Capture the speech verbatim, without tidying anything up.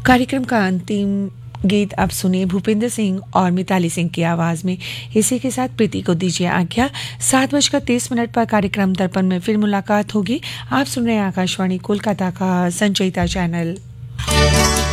कार्यक्रम का अंतिम गीत आप सुनिए भूपेंद्र सिंह और मिताली सिंह की आवाज में। इसी के साथ प्रीति को दीजिए आज्ञा। सात बजकर तीस मिनट पर कार्यक्रम दर्पण में फिर मुलाकात होगी। आप सुन रहे हैं आकाशवाणी कोलकाता का संचयिता चैनल।